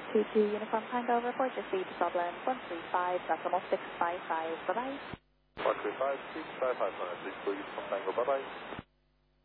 22 Uniform Tango, report received problem 135.655. Bye-bye. 135, 655, please, Uniform Tango, bye-bye.